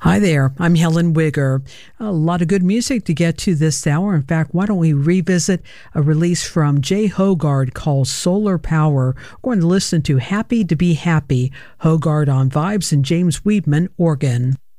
Hi there, I'm Helen Wigger. A lot of good music to get to this hour. In fact, why don't we revisit a release from Jay Hoggard called Solar Power. We're going to listen to Happy to Be Happy, Hoggard on vibes and James Weedman organ.